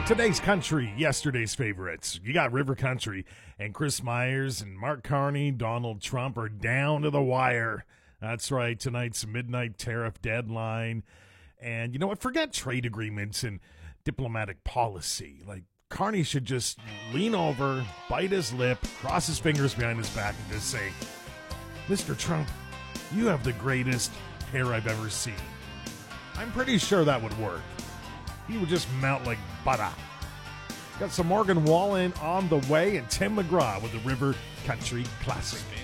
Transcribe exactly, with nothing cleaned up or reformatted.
Today's country, yesterday's favorites. You got River Country, and Chris Myers and Mark Carney, Donald Trump are down to the wire. That's right, tonight's midnight tariff deadline. And you know what? Forget trade agreements and diplomatic policy. Like, Carney should just lean over, bite his lip, cross his fingers behind his back, and just say, Mister Trump, you have the greatest hair I've ever seen. I'm pretty sure that would work. He would just melt like butter. Got some Morgan Wallen on the way and Tim McGraw with the River Country Classic.